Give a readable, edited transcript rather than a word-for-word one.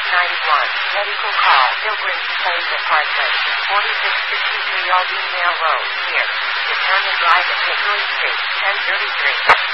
Medical call. Pilgrims Place Apartment. 4663 Aldine Road. Here. Determined drive at Hickory Street. 1033.